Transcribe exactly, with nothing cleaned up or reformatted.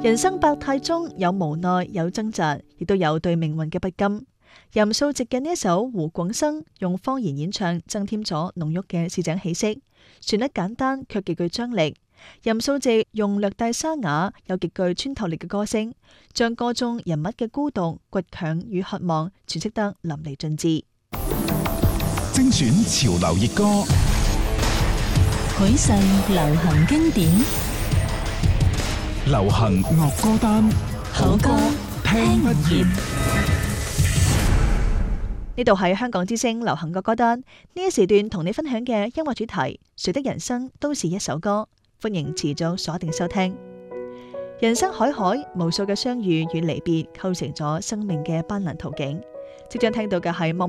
人生百態中有無奈，有掙扎，亦都有對命運嘅不甘。任素汐嘅呢一首《胡廣生》用方言演唱，增添咗濃郁嘅市井氣息，旋律簡單卻極具張力。任素汐用略帶沙啞有極具穿透力嘅歌聲，將歌中人物嘅孤獨、倔強與渴望詮釋得淋漓盡致。 精選潮流熱歌， 許世流行經典， 流行樂歌單， 好歌聽不厭。 呢度係香港之聲流行樂歌單，呢一時段同你分享嘅音樂主題，誰的人生都是一首歌。歡迎持續鎖定收聽。人生海海，無數嘅相遇與離別，構成咗生命嘅斑斕圖景。即將聽到嘅係莫